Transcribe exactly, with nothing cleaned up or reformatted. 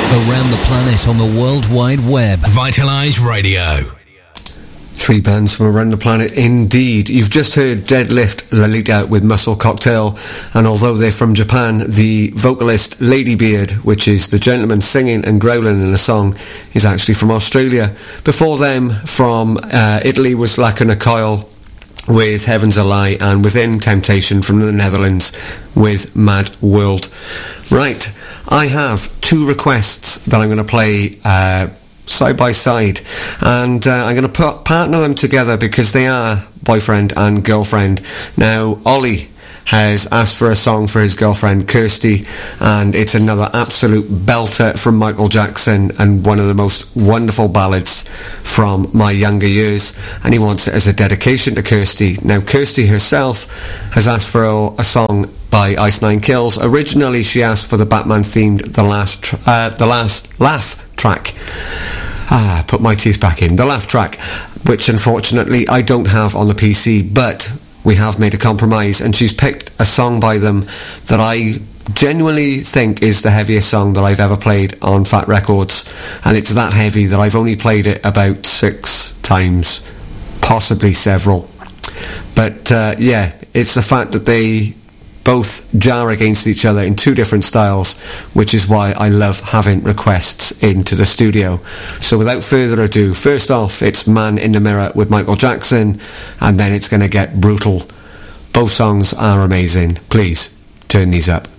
Around the planet on the World Wide Web. Vitalize Radio. Three bands from around the planet, indeed. You've just heard Deadlift Lolita with Muscle Cocktail, and although they're from Japan, the vocalist Lady Beard, which is the gentleman singing and growling in the song, is actually from Australia. Before them, from uh, Italy, was Lacuna Coil with Heaven's a Lie, and Within Temptation from the Netherlands with Mad World. Right, I have two requests that I'm going to play uh, side by side, and uh, I'm going to put, partner them together because they are boyfriend and girlfriend. Now, Ollie has asked for a song for his girlfriend Kirsty, and it's another absolute belter from Michael Jackson and one of the most wonderful ballads from my younger years, and he wants it as a dedication to Kirsty. Now, Kirsty herself has asked for a, a song by Ice Nine Kills. Originally she asked for the Batman themed The Last tr- uh, The Last Laugh track. Ah, put my teeth back in. The Laugh track, which unfortunately I don't have on the P C, but we have made a compromise, and she's picked a song by them that I genuinely think is the heaviest song that I've ever played on Fat Records, and it's that heavy that I've only played it about six times, possibly several. But uh, yeah, it's the fact that they both jar against each other in two different styles, which is why I love having requests into the studio. So without further ado, first off, it's Man in the Mirror with Michael Jackson, and then it's going to get brutal. Both songs are amazing. Please, turn these up.